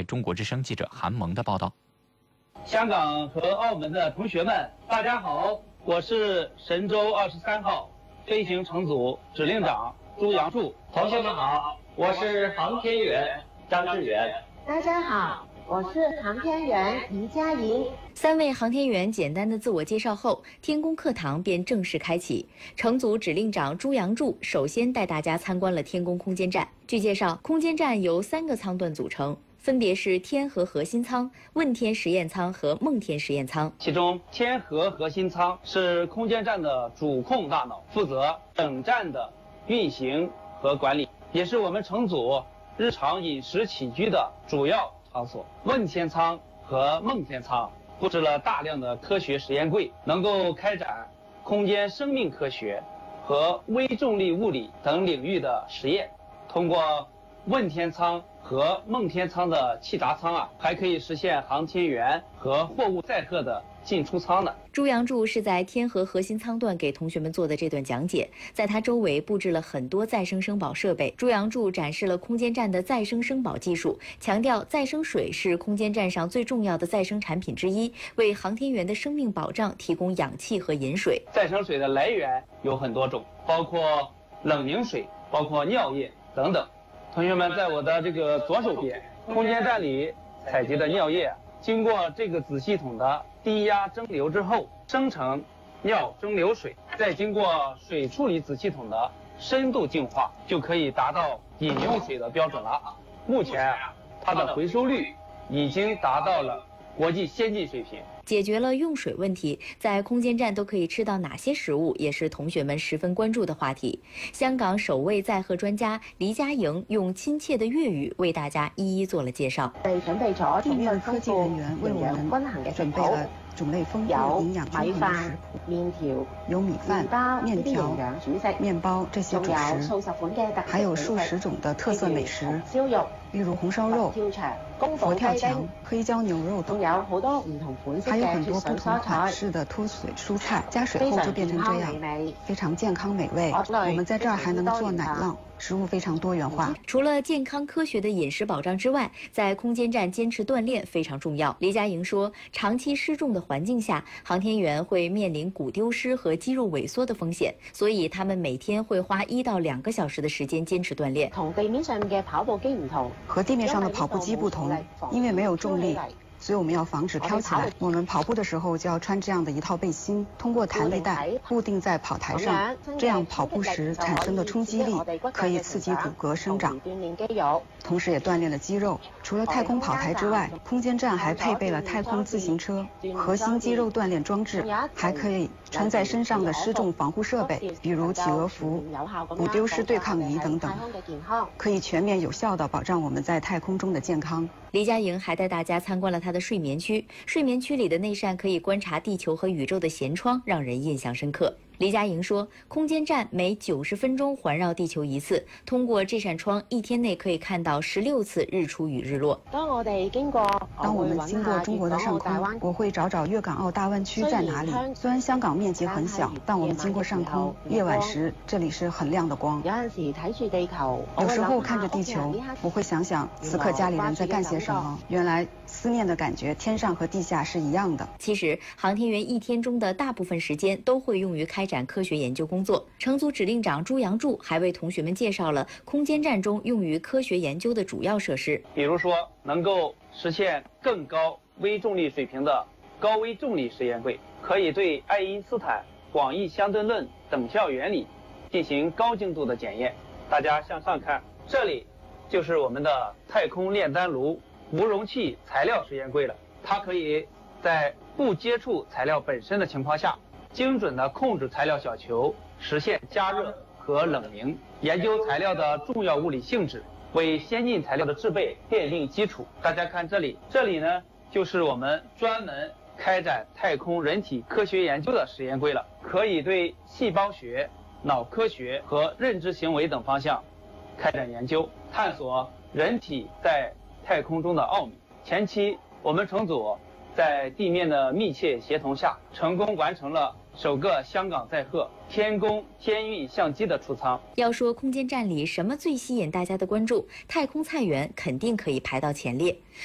台中国之声记者韩萌的报道。 香港和澳门的同学们，大家好，我是神舟23号飞行乘组指令长朱杨柱。 同学们好，我是航天员张志远。 大家好，我是航天员黎佳莹。 3位航天员简单的自我介绍后，天宫课堂便正式开启。乘组指令长朱杨柱首先带大家参观了天宫空间站。据介绍，空间站由3个舱段组成，分别是天河核心舱、问天实验舱和梦天实验舱。 其中，天河核心舱是空间站的主控大脑，负责整站的运行和管理，也是我们乘组日常饮食起居的主要场所。问天舱和梦天舱布置了大量的科学实验柜，能够开展空间生命科学和微重力物理等领域的实验。通过问天舱和梦天舱的气闸舱还可以实现航天员和货物载荷的进出舱的。 朱杨柱是在天河核心舱段给同学们做的这段讲解，在他周围布置了很多再生生保设备。朱杨柱展示了空间站的再生生保技术，强调再生水是空间站上最重要的再生产品之一，为航天员的生命保障提供氧气和饮水。 再生水的来源有很多种，包括冷凝水，包括尿液等等。同学们，在我的这个左手边，空间站里采集的尿液经过这个子系统的低压蒸馏之后生成尿蒸馏水，再经过水处理子系统的深度净化，就可以达到饮用水的标准了。目前它的回收率已经达到了国际先进水平。 解决了用水问题，在空间站都可以吃到哪些食物，也是同学们十分关注的话题。香港首位载荷专家黎佳莹用亲切的粤语为大家一一做了介绍。 地面科技人员为我们准备了种类丰富、营养均衡的食谱，有米饭、面条、面包这些主食，还有数十种的特色美食，例如红烧肉、佛跳墙、黑椒牛肉等，还有很多不同款式的脱水蔬菜，加水后就变成这样，非常健康美味。我们在这儿还能做奶酪，食物非常多元化。 除了健康科学的饮食保障之外，在空间站坚持锻炼非常重要。黎佳莹说，长期失重的环境下，航天员会面临骨丢失和肌肉萎缩的风险，所以他们每天会花1到2个小时的时间坚持锻炼。 同地面上嘅跑步机唔同， 和地面上的跑步机不同，因为没有重力，所以我们要防止飘起来。我们跑步的时候就要穿这样的一套背心，通过弹力带固定在跑台上，这样跑步时产生的冲击力可以刺激骨骼生长，同时也锻炼了肌肉。除了太空跑台之外，空间站还配备了太空自行车、核心肌肉锻炼装置，还可以穿在身上的失重防护设备，比如企鹅服、骨丢失对抗仪等等，可以全面有效地保障我们在太空中的健康。 黎佳莹还带大家参观了她的睡眠区，睡眠区里的那扇可以观察地球和宇宙的舷窗让人印象深刻。黎佳莹说，空间站每90分钟环绕地球1次，通过这扇窗，1天内可以看到16次日出与日落。 当我们经过中国的上空，我会找找粤港澳大湾区在哪里。虽然香港面积很小，但我们经过上空，夜晚时这里是很亮的光。有时候看着地球，我会想想此刻家里人在干些什么。原来思念的感觉，天上和地下是一样的。 其实，航天员1天中的大部分时间都会用于开展科学研究工作。乘组指令长朱杨柱还为同学们介绍了空间站中用于科学研究的主要设施， 比如说能够实现更高微重力水平的高微重力实验柜，可以对爱因斯坦广义相对论等效原理进行高精度的检验。大家向上看，这里就是我们的太空炼丹炉无容器材料实验柜了。它可以在不接触材料本身的情况下，精准地控制材料小球，实现加热和冷凝，研究材料的重要物理性质，为先进材料的制备奠定基础。大家看这里呢，就是我们专门开展太空人体科学研究的实验柜了，可以对细胞学、脑科学和认知行为等方向开展研究，探索人体在太空中的奥秘。前期我们乘组在地面的密切协同下，成功完成了首个香港载荷天宫天运相机的出舱。 要说空间站里什么最吸引大家的关注，太空菜园肯定可以排到前列。